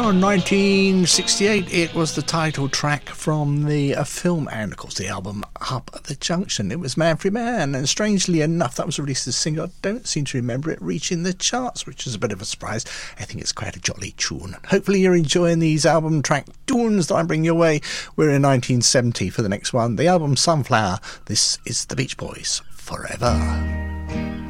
In 1968, it was the title track from the film and, of course, the album Up at the Junction. It was Man for Man, and strangely enough, that was released as a single. I don't seem to remember it reaching the charts, which is a bit of a surprise. I think it's quite a jolly tune. Hopefully you're enjoying these album track tunes that I bring your way. We're in 1970 for the next one. The album Sunflower. This is the Beach Boys, Forever.